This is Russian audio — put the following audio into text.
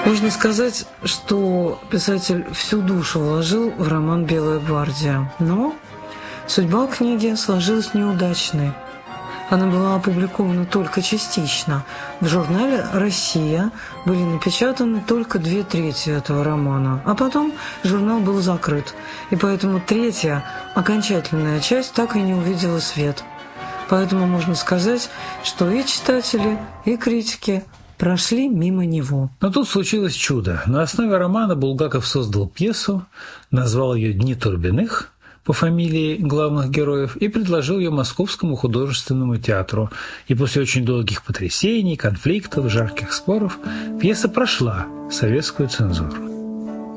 Можно сказать, что писатель всю душу вложил в роман «Белая гвардия», но судьба книги сложилась неудачной. Она была опубликована только частично. В журнале «Россия» были напечатаны только 2/3 этого романа, а потом журнал был закрыт, и поэтому третья, окончательная часть так и не увидела свет. Поэтому можно сказать, что и читатели, и критики прошли мимо него. Но тут случилось чудо. На основе романа Булгаков создал пьесу, назвал ее «Дни Турбиных» по фамилии главных героев и предложил ее Московскому художественному театру. И после очень долгих потрясений, конфликтов, жарких споров пьеса прошла советскую цензуру.